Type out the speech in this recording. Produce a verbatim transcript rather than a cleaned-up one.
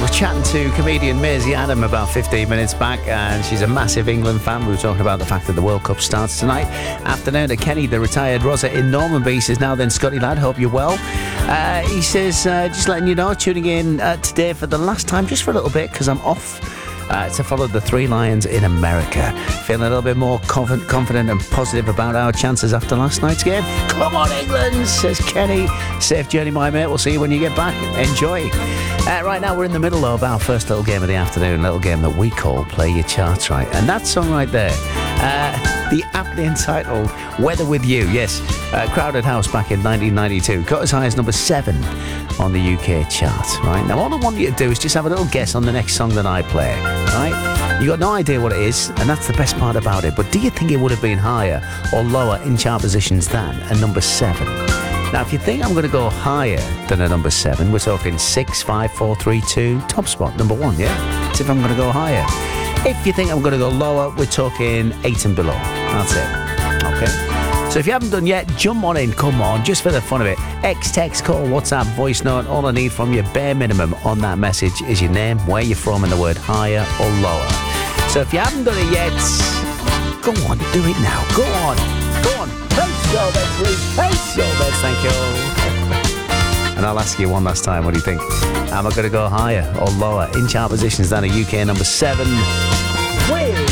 was chatting to comedian Maisie Adam about fifteen minutes back, and she's a massive England fan. We were talking about the fact that the World Cup starts tonight. Afternoon to Kenny, the retired Rosa in Normanby. He says, now then, Scotty lad, hope you're well. Uh, he says, uh, just letting you know, tuning in uh, today for the last time, just for a little bit, because I'm off Uh, to follow the Three Lions in America. Feeling a little bit more conf- confident and positive about our chances after last night's game. Come on, England, says Kenny. Safe journey, my mate. We'll see you when you get back. Enjoy. Uh, right now, we're in the middle of our first little game of the afternoon, little game that we call Play Your Charts Right. And that song right there, uh, the aptly entitled Weather With You. Yes, uh, Crowded House back in nineteen ninety-two. Got as high as number seven on the U K chart. Right now, all I want you to do is just have a little guess on the next song that I play. Right? You got no idea what it is, and that's the best part about it. But do you think it would have been higher or lower in chart positions than a number seven? Now, if you think I'm going to go higher than a number seven, we're talking six, five, four, three, two, top spot, number one, yeah? That's if I'm going to go higher. If you think I'm going to go lower, we're talking eight and below. That's it. Okay? So if you haven't done yet, jump on in, come on, just for the fun of it. X, text, call, WhatsApp, voice note. All I need from you, bare minimum on that message, is your name, where you're from, and the word higher or lower. So if you haven't done it yet, go on, do it now. Go on, go on. Place your bets, please. Place your bets, thank you. And I'll ask you one last time, what do you think? Am I going to go higher or lower in chart positions than a U K number seven? Wait.